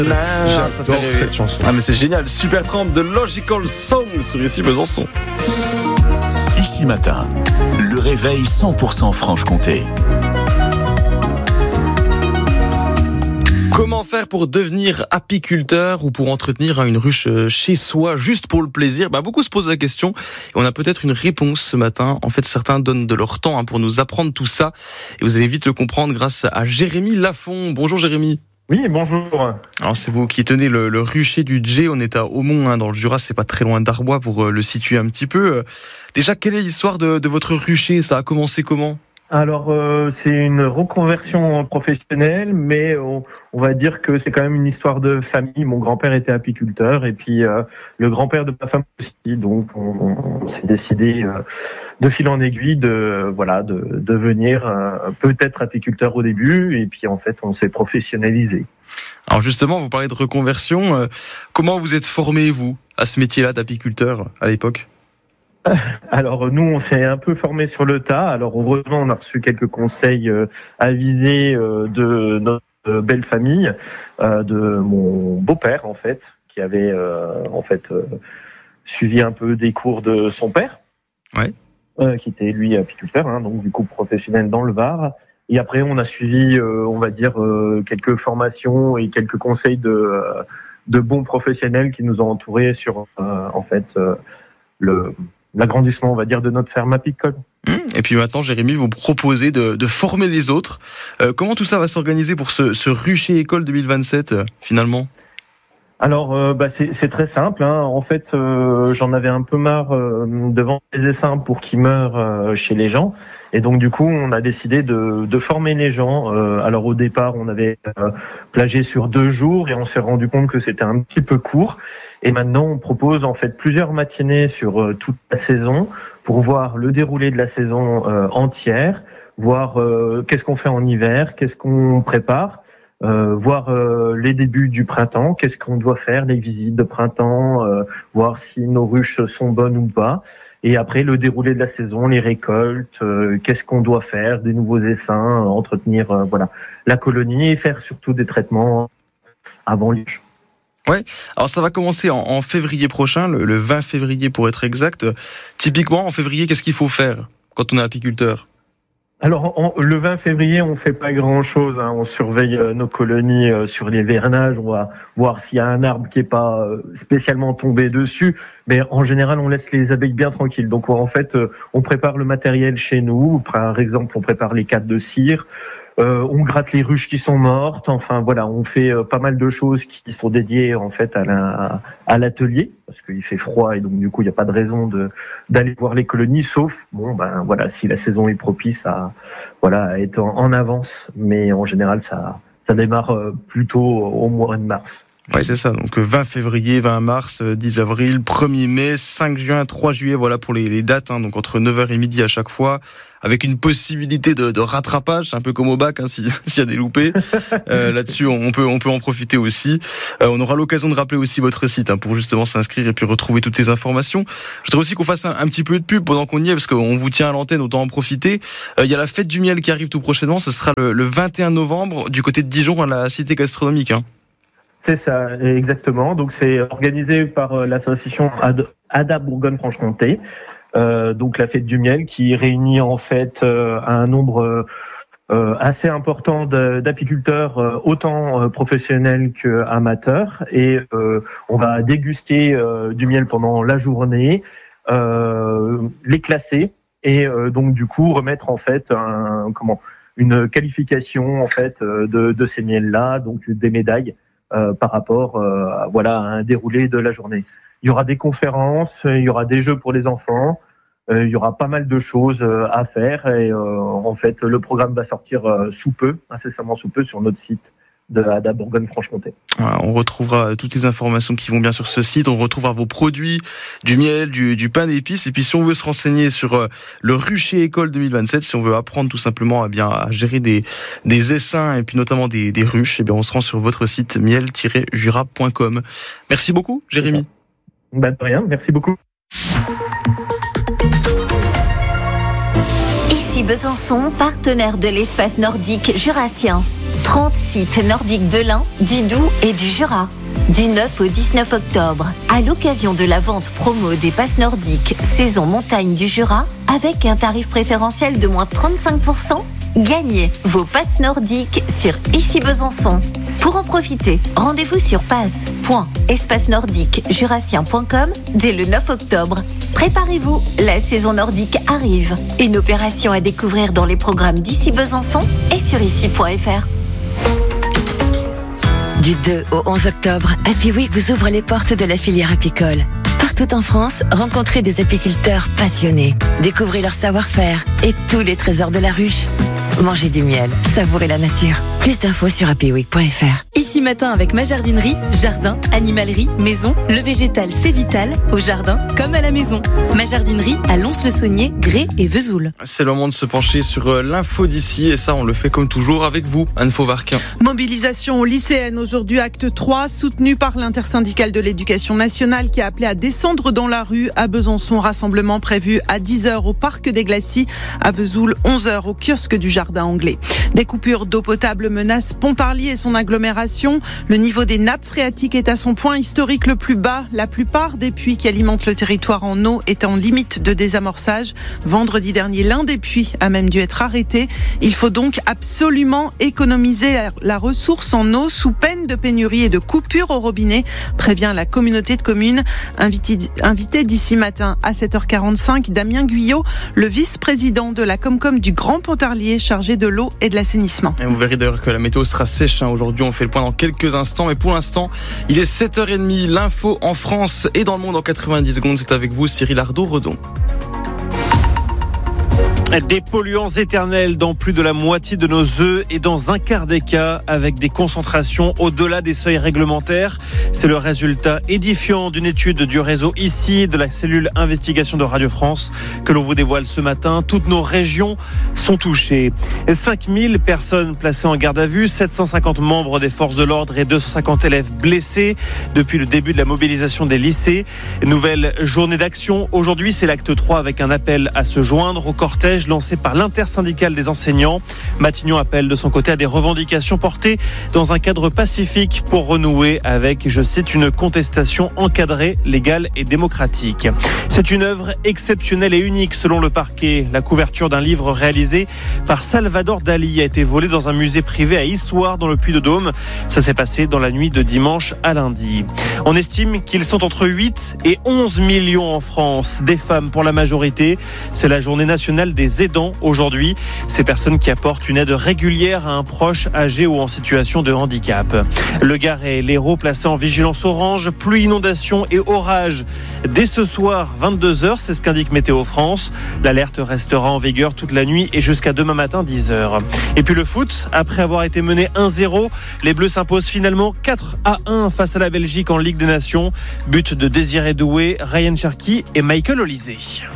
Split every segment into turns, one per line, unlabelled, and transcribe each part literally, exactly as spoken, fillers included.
J'adore cette chanson.
Ah mais c'est génial, Supertramp de Logical Song sur Ici Besançon.
Ici Matin, le réveil cent pour cent Franche-Comté.
Comment faire pour devenir apiculteur ou pour entretenir une ruche chez soi juste pour le plaisir ? Bah, beaucoup se posent la question et on a peut-être une réponse ce matin. En fait, certains donnent de leur temps hein, pour nous apprendre tout ça et vous allez vite le comprendre grâce à Jérémy Lafont. Bonjour Jérémy.
Oui, bonjour.
Alors c'est vous qui tenez le, le rucher du Djé, on est à Aumont hein, dans le Jura, c'est pas très loin d'Arbois pour euh, le situer un petit peu. Déjà, quelle est l'histoire de, de votre rucher ? Ça a commencé comment ?
Alors, euh, c'est une reconversion professionnelle, mais on, on va dire que c'est quand même une histoire de famille. Mon grand-père était apiculteur et puis euh, le grand-père de ma femme aussi. Donc, on, on s'est décidé euh, de fil en aiguille de voilà de devenir euh, peut-être apiculteur au début et puis en fait, on s'est professionnalisé.
Alors justement, vous parlez de reconversion. Euh, comment vous êtes formé, vous, à ce métier-là d'apiculteur à l'époque ?
Alors nous, on s'est un peu formé sur le tas. Alors heureusement, on a reçu quelques conseils euh, avisés euh, de notre belle famille, euh, de mon beau-père en fait, qui avait euh, en fait euh, suivi un peu des cours de son père,
ouais.
euh, qui était lui apiculteur, hein, donc du coup professionnel dans le Var. Et après, on a suivi, euh, on va dire, euh, quelques formations et quelques conseils de euh, de bons professionnels qui nous ont entourés sur euh, en fait euh, le l'agrandissement, on va dire, de notre ferme apicole.
Et puis maintenant, Jérémy, vous proposez de, de former les autres. Euh, comment tout ça va s'organiser pour ce, ce rucher école deux mille vingt-sept, euh, finalement ?
Alors, euh, bah, c'est, c'est très simple. Hein. En fait, euh, j'en avais un peu marre euh, de vendre des essaims pour qu'ils meurent euh, chez les gens. Et donc, du coup, on a décidé de, de former les gens. Euh, alors, au départ, on avait euh, plagé sur deux jours et on s'est rendu compte que c'était un petit peu court. Et maintenant, on propose en fait plusieurs matinées sur euh, toute la saison pour voir le déroulé de la saison euh, entière, voir euh, qu'est-ce qu'on fait en hiver, qu'est-ce qu'on prépare, euh, voir euh, les débuts du printemps, qu'est-ce qu'on doit faire, les visites de printemps, euh, voir si nos ruches sont bonnes ou pas. Et après, le déroulé de la saison, les récoltes, euh, qu'est-ce qu'on doit faire, des nouveaux essaims, euh, entretenir euh, voilà la colonie et faire surtout des traitements avant les ruches.
Ouais, alors ça va commencer en, en février prochain, le, le vingt février pour être exact. Typiquement, en février, qu'est-ce qu'il faut faire quand on est apiculteur ?
Alors, on, le vingt février, on fait pas grand-chose. Hein. On surveille euh, nos colonies euh, sur les vernages. On va voir s'il y a un arbre qui est pas euh, spécialement tombé dessus. Mais en général, on laisse les abeilles bien tranquilles. Donc, en fait, euh, on prépare le matériel chez nous. Par exemple, on prépare les cadres de cire. Euh, on gratte les ruches qui sont mortes. Enfin voilà, on fait euh, pas mal de choses qui sont dédiées en fait à, la, à l'atelier parce qu'il fait froid et donc du coup il n'y a pas de raison de d'aller voir les colonies, sauf bon ben voilà si la saison est propice à voilà à être en, en avance. Mais en général ça ça démarre euh, plutôt au mois de mars.
Ouais, c'est ça. Donc vingt février, vingt mars, dix avril, premier mai, cinq juin, trois juillet, voilà pour les, les dates. Hein, donc entre neuf heures et midi à chaque fois, avec une possibilité de, de rattrapage, c'est un peu comme au bac, hein, si, s'il y a des loupés. Euh, là-dessus, on peut, on peut en profiter aussi. Euh, on aura l'occasion de rappeler aussi votre site hein, pour justement s'inscrire et puis retrouver toutes les informations. Je voudrais aussi qu'on fasse un, un petit peu de pub pendant qu'on y est, parce qu'on vous tient à l'antenne, autant en profiter. Il euh, y a la fête du miel qui arrive tout prochainement. Ce sera le, le vingt et un novembre du côté de Dijon à la cité gastronomique. Hein.
C'est ça, exactement. Donc c'est organisé par euh, l'association Ad- Ada Bourgogne-Franche-Comté. Euh, donc la fête du miel qui réunit en fait euh, un nombre euh, assez important de, d'apiculteurs, euh, autant euh, professionnels qu'amateurs. Et euh, on va déguster euh, du miel pendant la journée, euh, les classer et euh, donc du coup remettre en fait un, comment, une qualification en fait de, de ces miels-là, donc des médailles. Euh, par rapport euh, à, voilà, à un déroulé de la journée. Il y aura des conférences, il y aura des jeux pour les enfants, euh, il y aura pas mal de choses euh, à faire et euh, en fait le programme va sortir euh, sous peu, incessamment sous peu sur notre site de Ada Bourgogne-Franche-Comté.
Voilà, on retrouvera toutes les informations qui vont bien sur ce site, on retrouvera vos produits, du miel, du, du pain d'épices, et puis si on veut se renseigner sur euh, le rucher école deux mille vingt-sept, si on veut apprendre tout simplement à bien à gérer des, des essaims et puis notamment des, des ruches, et bien on se rend sur votre site miel tiret jura point com. Merci beaucoup, Jérémy.
Ben, de rien, merci beaucoup.
Ici Besançon, partenaire de l'espace nordique jurassien.
trente sites nordiques de l'Ain, du Doubs et du Jura. Du neuf au dix-neuf octobre, à l'occasion de la vente promo des passes nordiques saison montagne du Jura, avec un tarif préférentiel de moins trente-cinq pour cent, gagnez vos passes nordiques sur Ici Besançon. Pour en profiter, rendez-vous sur passe point espace nordique jurassien point com dès le neuf octobre. Préparez-vous, la saison nordique arrive. Une opération à découvrir dans les programmes d'Ici Besançon et sur ici point f r.
Du deux au onze octobre, Happy Week vous ouvre les portes de la filière apicole. Partout en France, rencontrez des apiculteurs passionnés. Découvrez leur savoir-faire et tous les trésors de la ruche. Mangez du miel, savourez la nature. Plus d'infos sur happy week point f r.
Ici Matin avec ma jardinerie, jardin, animalerie, maison, le végétal c'est vital, au jardin comme à la maison. Ma jardinerie à Lons-le-Saunier, Grès et Vesoul.
C'est le moment de se pencher sur l'info d'ici et ça on le fait comme toujours avec vous, Anne Fauvarquin.
Mobilisation lycéenne aujourd'hui, acte trois, soutenu par l'intersyndicale de l'éducation nationale qui a appelé à descendre dans la rue à Besançon. Rassemblement prévu à dix heures au parc des Glacis, à Vesoul onze heures au kiosque du jardin anglais. Des coupures d'eau potable menacent Pontarlier et son agglomération. Le niveau des nappes phréatiques est à son point historique le plus bas. La plupart des puits qui alimentent le territoire en eau étaient en limite de désamorçage. Vendredi dernier, l'un des puits a même dû être arrêté. Il faut donc absolument économiser la, la ressource en eau sous peine de pénurie et de coupure au robinet, prévient la communauté de communes. Invité, invité d'ici matin à sept heures quarante-cinq, Damien Guyot, le vice-président de la Comcom du Grand Pontarlier, chargé de l'eau et de l'assainissement.
Et vous verrez d'ailleurs que la météo sera sèche. Aujourd'hui, on fait le point dans quelques instants. Mais pour l'instant, il est sept heures trente. L'info en France et dans le monde en quatre-vingt-dix secondes. C'est avec vous, Cyril Ardo-Redon.
Des polluants éternels dans plus de la moitié de nos œufs et dans un quart des cas avec des concentrations au-delà des seuils réglementaires. C'est le résultat édifiant d'une étude du réseau ici de la cellule investigation de Radio France que l'on vous dévoile ce matin. Toutes nos régions sont touchées. cinq mille personnes placées en garde à vue, sept cent cinquante membres des forces de l'ordre et deux cent cinquante élèves blessés depuis le début de la mobilisation des lycées. Nouvelle journée d'action. Aujourd'hui, c'est l'acte trois avec un appel à se joindre au cortège lancé par l'intersyndicale des enseignants. Matignon appelle de son côté à des revendications portées dans un cadre pacifique pour renouer avec, je cite, une contestation encadrée, légale et démocratique. C'est une œuvre exceptionnelle et unique selon le parquet. La couverture d'un livre réalisé par Salvador Dali a été volée dans un musée privé à Issoire dans le Puy-de-Dôme. Ça s'est passé dans la nuit de dimanche à lundi. On estime qu'ils sont entre huit et onze millions en France, des femmes pour la majorité. C'est la journée nationale des aidants aujourd'hui. Ces personnes qui apportent une aide régulière à un proche âgé ou en situation de handicap. Le Gard et l'Hérault placés en vigilance orange, pluie, inondation et orage. Dès ce soir, vingt-deux heures, c'est ce qu'indique Météo France. L'alerte restera en vigueur toute la nuit et jusqu'à demain matin, dix heures. Et puis le foot, après avoir été mené un zéro, les Bleus s'imposent finalement quatre à un face à la Belgique en Ligue des Nations. But de Désiré Doué, Ryan Cherki et Michael Olysée.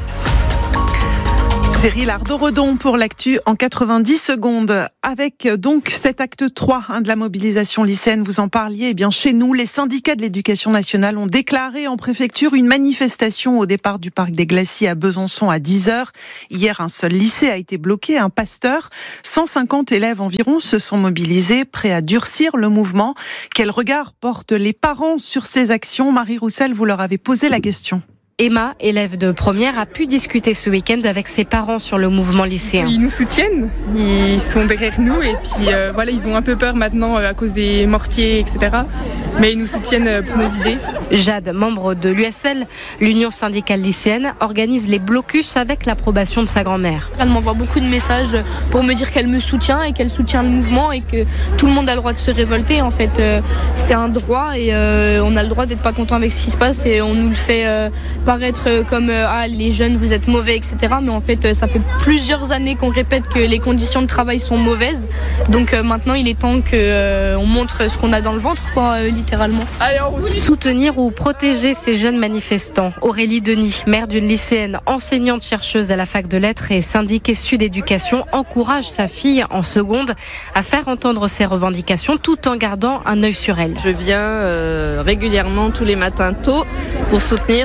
Cyril Ardo-Redon pour l'actu en quatre-vingt-dix secondes. Avec donc cet acte trois hein, de la mobilisation lycéenne, vous en parliez, eh bien chez nous, les syndicats de l'éducation nationale ont déclaré en préfecture une manifestation au départ du parc des Glacis à Besançon à dix heures. Hier, un seul lycée a été bloqué, un Pasteur. cent cinquante élèves environ se sont mobilisés, prêts à durcir le mouvement. Quel regard portent les parents sur ces actions ? Marie Roussel, vous leur avez posé la question.
Emma, élève de première, a pu discuter ce week-end avec ses parents sur le mouvement lycéen.
Ils nous soutiennent, ils sont derrière nous et puis euh, voilà, ils ont un peu peur maintenant euh, à cause des mortiers, et cetera. Mais ils nous soutiennent euh, pour nos idées.
Jade, membre de l'U S L, l'Union syndicale lycéenne, organise les blocus avec l'approbation de sa grand-mère.
Elle m'envoie beaucoup de messages pour me dire qu'elle me soutient et qu'elle soutient le mouvement et que tout le monde a le droit de se révolter. En fait, euh, c'est un droit et euh, on a le droit d'être pas content avec ce qui se passe et on nous le fait euh, paraître comme euh, ah les jeunes vous êtes mauvais, et cetera. Mais en fait euh, ça fait plusieurs années qu'on répète que les conditions de travail sont mauvaises. Donc euh, maintenant il est temps que euh, on montre ce qu'on a dans le ventre, quoi, euh, littéralement.
Allez, en route. Soutenir ou protéger ces jeunes manifestants. Aurélie Denis, mère d'une lycéenne, enseignante chercheuse à la fac de lettres et syndiquée Sud Éducation, encourage sa fille en seconde à faire entendre ses revendications tout en gardant un œil sur elle.
Je viens euh, régulièrement tous les matins tôt pour soutenir et protéger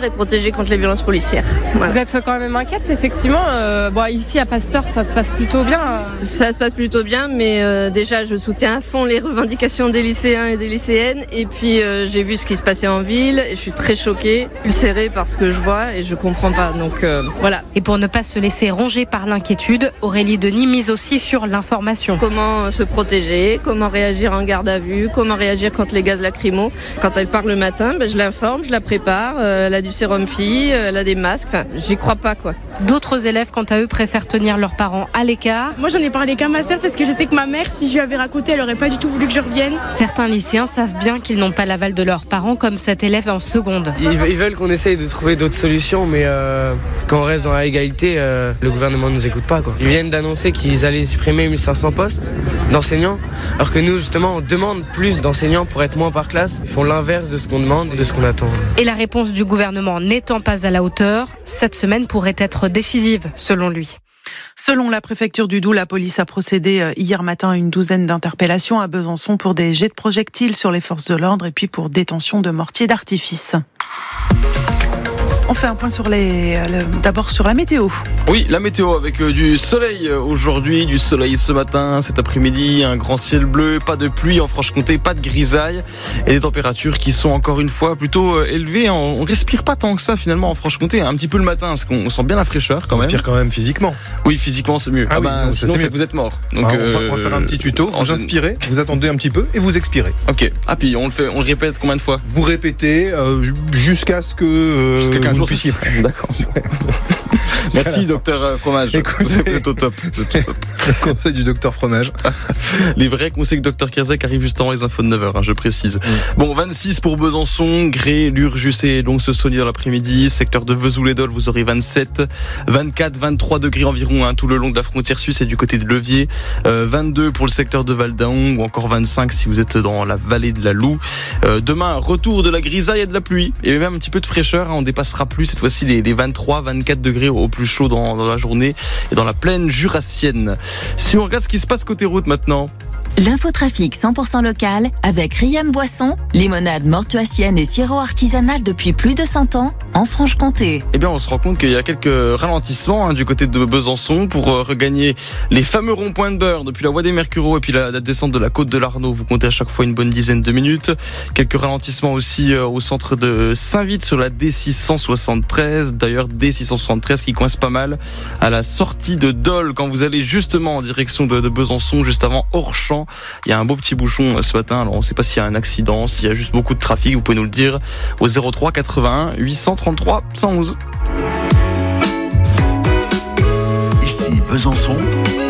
protéger contre les violences policières. Voilà.
Vous êtes quand même inquiète, effectivement. Euh, bon, ici à Pasteur, ça se passe plutôt bien.
Ça se passe plutôt bien, mais euh, déjà je soutiens à fond les revendications des lycéens et des lycéennes. Et puis euh, j'ai vu ce qui se passait en ville et je suis très choquée, ulcérée par ce que je vois et je comprends pas. Donc euh, voilà.
Et pour ne pas se laisser ronger par l'inquiétude, Aurélie Denis mise aussi sur l'information.
Comment se protéger, comment réagir en garde à vue, comment réagir contre les gaz lacrymaux. Quand elle part le matin, ben, je l'informe, je la prépare. Euh, elle a du sérum fille, elle a des masques. Enfin, j'y crois pas quoi.
D'autres élèves, quant à eux, préfèrent tenir leurs parents à l'écart.
Moi, j'en ai parlé qu'à ma sœur parce que je sais que ma mère, si je lui avais raconté, elle aurait pas du tout voulu que je revienne.
Certains lycéens savent bien qu'ils n'ont pas l'aval de leurs parents, comme cet élève en seconde.
Ils, ils veulent qu'on essaye de trouver d'autres solutions, mais euh, quand on reste dans la légalité, euh, le gouvernement ne nous écoute pas, quoi. Ils viennent d'annoncer qu'ils allaient supprimer mille cinq cents postes d'enseignants, alors que nous, justement, on demande plus d'enseignants pour être moins par classe. Ils font l'inverse de ce qu'on demande et de ce qu'on attend.
Et la réponse du gouvernement n'étant pas à la hauteur, cette semaine pourrait être décisive, selon lui.
Selon la préfecture du Doubs, la police a procédé hier matin à une douzaine d'interpellations à Besançon pour des jets de projectiles sur les forces de l'ordre et puis pour détention de mortiers d'artifice. On fait un point sur les, d'abord sur la météo.
Oui, la météo avec du soleil aujourd'hui, du soleil ce matin, cet après-midi, un grand ciel bleu, pas de pluie en Franche-Comté, pas de grisaille et des températures qui sont encore une fois plutôt élevées. On respire pas tant que ça finalement en Franche-Comté, un petit peu le matin, parce qu'on sent bien la fraîcheur quand
on
même.
On respire quand même physiquement.
Oui, physiquement c'est mieux. Ah, ah oui, bah, sinon c'est que vous êtes mort.
Donc bah, on, va, on va faire un petit tuto. Vous inspirez, vous attendez un petit peu et vous expirez.
Ok. Ah puis on le fait, on le répète combien de fois?
Vous répétez euh, jusqu'à ce que euh,
jusqu'à qu'un
vous
jour
ne puissiez plus.
D'accord. Merci docteur Fromage.
Écoutez,
c'est plutôt top. C'est plutôt top.
Le conseil du docteur Fromage.
Les vrais conseils du docteur Kierzek arrivent juste avant les infos de neuf heures, hein, je précise. Mm. Bon, vingt-six pour Besançon, Gré, Lurjus et Lons-le-Saunier dans l'après-midi. Secteur de Vesoul-et-Dole, vous aurez vingt-sept, vingt-quatre, vingt-trois degrés environ hein, tout le long de la frontière suisse et du côté de Levier. Euh, vingt-deux pour le secteur de Val-d'Aon ou encore vingt-cinq si vous êtes dans la vallée de la Loue. Euh, demain, retour de la grisaille et de la pluie. Et même un petit peu de fraîcheur. Hein, on dépassera plus cette fois-ci les, les vingt-trois, vingt-quatre degrés au plus chaud dans, dans la journée et dans la plaine jurassienne. Si on regarde ce qui se passe côté route maintenant.
L'infotrafic cent pour cent local avec Riam Boisson, limonade mortuacienne et sirop artisanal depuis plus de cent ans en Franche-Comté.
Eh bien, on se rend compte qu'il y a quelques ralentissements hein, du côté de Besançon pour euh, regagner les fameux ronds-points de Beurre depuis la voie des Mercureaux et puis la, la descente de la côte de l'Arnaud. Vous comptez à chaque fois une bonne dizaine de minutes. Quelques ralentissements aussi euh, au centre de Saint-Vite sur la D six cent soixante-treize. D'ailleurs, D six cent soixante-treize qui coince pas mal à la sortie de Dole quand vous allez justement en direction de, de Besançon, juste avant Orchamps. Il y a un beau petit bouchon ce matin. Alors on ne sait pas s'il y a un accident, s'il y a juste beaucoup de trafic. Vous pouvez nous le dire au zéro trois quatre-vingt-un huit cent trente-trois cent onze.
Ici Besançon,